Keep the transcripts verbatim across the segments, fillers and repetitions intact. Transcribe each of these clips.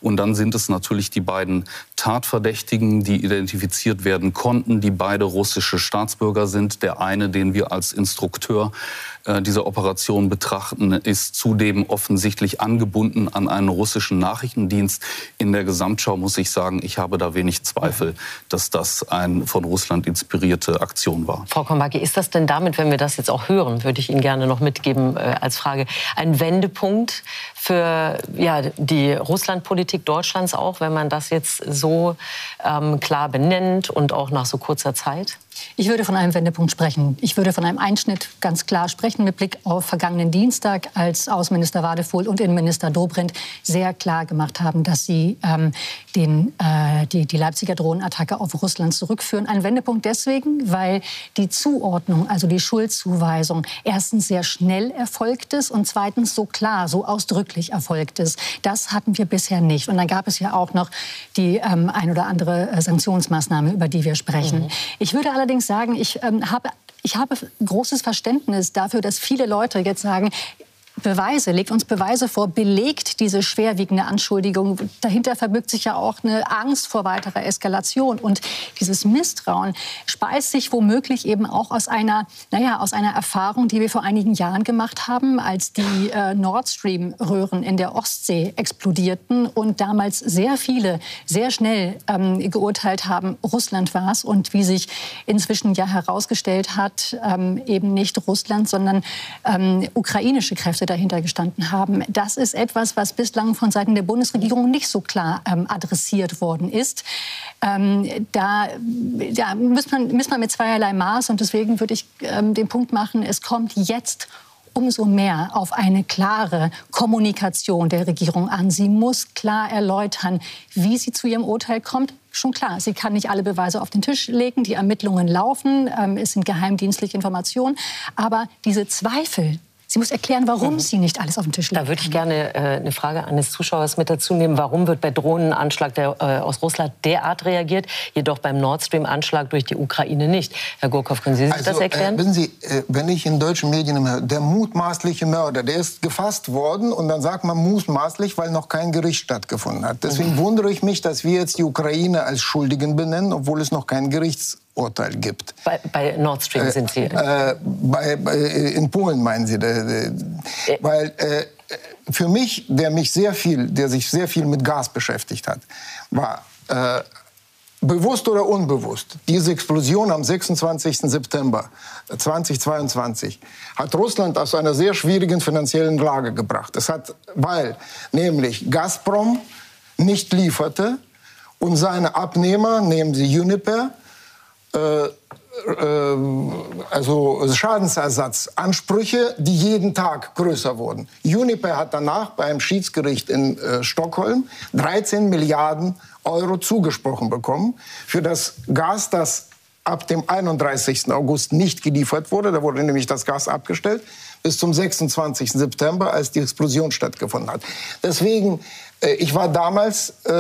Und dann sind es natürlich die beiden Tatverdächtigen, die identifiziert werden konnten, die beide russische Staatsbürger sind. Der eine, den wir als Instrukteur äh, dieser Operation betrachten, ist zudem offensichtlich angebunden an einen russischen Nachrichtendienst. In der Gesamtschau muss ich sagen, ich habe da wenig Zweifel, dass das eine von Russland inspirierte Aktion war. Frau Kombaki, ist das denn damit, wenn wir das jetzt auch hören, würde ich Ihnen gerne noch mitgeben äh, als Frage, ein Wendepunkt für ja, die Russlandpolitik Deutschlands auch, wenn man das jetzt so ähm, klar benennt und auch nach so kurzer Zeit? Ich würde von einem Wendepunkt sprechen. Ich würde von einem Einschnitt ganz klar sprechen mit Blick auf vergangenen Dienstag, als Außenminister Wadefuhl und Innenminister Dobrindt sehr klar gemacht haben, dass sie ähm, den, äh, die, die Leipziger Drohnenattacke auf Russland zurückführen. Ein Wendepunkt deswegen, weil die Zuordnung, also die Schuldzuweisung, erstens sehr schnell erfolgt ist und zweitens so klar, so ausdrücklich erfolgt ist. Das hatten wir bisher nicht. Und dann gab es ja auch noch die ähm, ein oder andere äh, Sanktionsmaßnahme, über die wir sprechen. Mhm. Ich würde allerdings sagen, ich, ähm, habe, ich habe großes Verständnis dafür, dass viele Leute jetzt sagen, Beweise, legt uns Beweise vor, belegt diese schwerwiegende Anschuldigung. Dahinter verbirgt sich ja auch eine Angst vor weiterer Eskalation. Und dieses Misstrauen speist sich womöglich eben auch aus einer, naja, aus einer Erfahrung, die wir vor einigen Jahren gemacht haben, als die äh, Nord Stream-Röhren in der Ostsee explodierten und damals sehr viele sehr schnell ähm, geurteilt haben, Russland war es. Und wie sich inzwischen ja herausgestellt hat, ähm, eben nicht Russland, sondern ähm, ukrainische Kräfte dahinter gestanden haben. Das ist etwas, was bislang von Seiten der Bundesregierung nicht so klar ähm, adressiert worden ist. Ähm, da da muss man, muss man mit zweierlei Maß, und deswegen würde ich ähm, den Punkt machen, es kommt jetzt umso mehr auf eine klare Kommunikation der Regierung an. Sie muss klar erläutern, wie sie zu ihrem Urteil kommt. Schon klar, sie kann nicht alle Beweise auf den Tisch legen. Die Ermittlungen laufen, ähm, es sind geheimdienstliche Informationen. Aber diese Zweifel, sie muss erklären, warum mhm. sie nicht alles auf den Tisch legt. Da würde ich gerne äh, eine Frage eines Zuschauers mit dazu nehmen. Warum wird bei Drohnenanschlag der, äh, aus Russland derart reagiert, jedoch beim Nord Stream-Anschlag durch die Ukraine nicht? Herr Gurkow, können Sie sich also, das erklären? Äh, wenn, Sie, äh, wenn ich in deutschen Medien höre, der mutmaßliche Mörder, der ist gefasst worden und dann sagt man mutmaßlich, weil noch kein Gericht stattgefunden hat. Deswegen mhm. wundere ich mich, dass wir jetzt die Ukraine als Schuldigen benennen, obwohl es noch kein Gerichts Urteil gibt. Bei, bei Nord Stream äh, sind Sie? Äh, bei, bei, in Polen meinen Sie? Äh, äh. Weil äh, für mich, der mich sehr viel, der sich sehr viel mit Gas beschäftigt hat, war äh, bewusst oder unbewusst diese Explosion am sechsundzwanzigsten September zweitausendzweiundzwanzig hat Russland aus einer sehr schwierigen finanziellen Lage gebracht. Es hat, weil nämlich Gazprom nicht lieferte und seine Abnehmer, nehmen Sie Uniper, Äh, äh, also Schadensersatzansprüche, die jeden Tag größer wurden. Uniper hat danach beim Schiedsgericht in äh, Stockholm dreizehn Milliarden Euro zugesprochen bekommen für das Gas, das ab dem einunddreißigsten August nicht geliefert wurde. Da wurde nämlich das Gas abgestellt bis zum sechsundzwanzigsten September, als die Explosion stattgefunden hat. Deswegen, äh, ich war damals äh,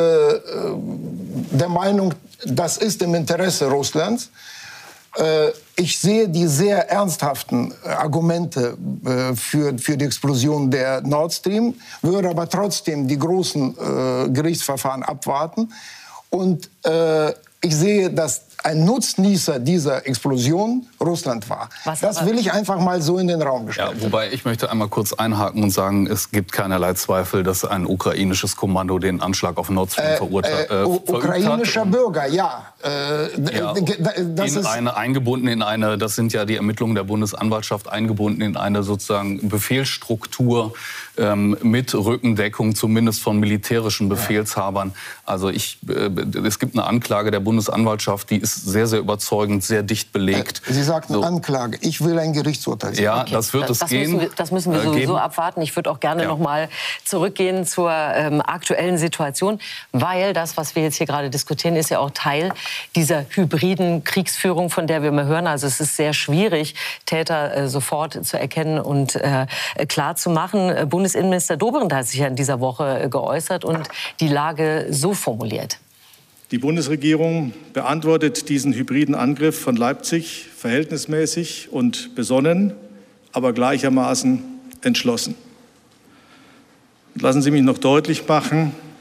der Meinung, das ist im Interesse Russlands. Äh, ich sehe die sehr ernsthaften Argumente äh, für, für die Explosion der Nord Stream, würde aber trotzdem die großen äh, Gerichtsverfahren abwarten. Und äh, ich sehe, dass ein Nutznießer dieser Explosion Russland war. Was das will ich einfach mal so in den Raum stellen. Ja, wobei ich möchte einmal kurz einhaken und sagen, es gibt keinerlei Zweifel, dass ein ukrainisches Kommando den Anschlag auf Nord Stream äh, verurteilt äh, äh, ukrainischer hat. Bürger, ja. Äh, ja das in ist eine, eingebunden in eine, das sind ja die Ermittlungen der Bundesanwaltschaft, eingebunden in eine sozusagen Befehlsstruktur ähm, mit Rückendeckung, zumindest von militärischen Befehlshabern. Also ich, äh, es gibt eine Anklage der Bundesanwaltschaft, die ist sehr, sehr überzeugend, sehr dicht belegt. Sie sagten so. Anklage. Ich will ein Gerichtsurteil sehen. Ja, okay. das wird das, es das gehen. Müssen wir, das müssen wir sowieso geben. abwarten. Ich würde auch gerne ja. noch mal zurückgehen zur ähm, aktuellen Situation, weil das, was wir jetzt hier gerade diskutieren, ist ja auch Teil dieser hybriden Kriegsführung, von der wir mal hören. Also es ist sehr schwierig, Täter äh, sofort zu erkennen und äh, klar zu machen. Bundesinnenminister Dobrindt hat sich ja in dieser Woche äh, geäußert und die Lage so formuliert. Die Bundesregierung beantwortet diesen hybriden Angriff von Leipzig verhältnismäßig und besonnen, aber gleichermaßen entschlossen. Und lassen Sie mich noch deutlich machen,